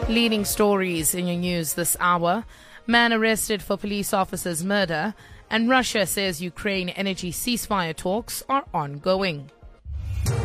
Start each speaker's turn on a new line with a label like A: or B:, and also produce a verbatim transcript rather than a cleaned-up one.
A: Leading stories in your news this hour. Man arrested for police officer's murder, and Russia says Ukraine energy ceasefire talks are ongoing.